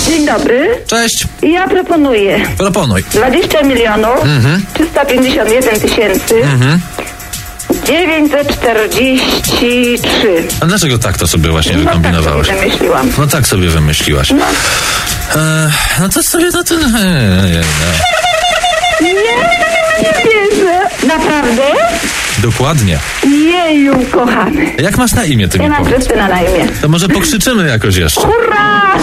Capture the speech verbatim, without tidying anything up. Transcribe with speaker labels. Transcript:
Speaker 1: Dzień dobry.
Speaker 2: Cześć.
Speaker 1: Ja proponuję
Speaker 2: Proponuj.
Speaker 1: dwadzieścia milionów
Speaker 2: Mhm.
Speaker 1: trzysta pięćdziesiąt jeden tysięcy
Speaker 2: Mhm.
Speaker 1: dziewięćset czterdzieści trzy.
Speaker 2: A dlaczego tak to sobie właśnie
Speaker 1: No tak
Speaker 2: wykombinowałaś?
Speaker 1: sobie wymyśliłam.
Speaker 2: No tak sobie wymyśliłaś.
Speaker 1: No.
Speaker 2: E, no to sobie na ten... E, nie, nie.
Speaker 1: Nie, nie wierzę. Naprawdę?
Speaker 2: Dokładnie.
Speaker 1: Jeju, kochany.
Speaker 2: Jak masz na imię, ty
Speaker 1: Ja
Speaker 2: mi
Speaker 1: mam
Speaker 2: powiedz?
Speaker 1: Krystyna na imię.
Speaker 2: To może pokrzyczymy jakoś jeszcze.
Speaker 1: Hurra!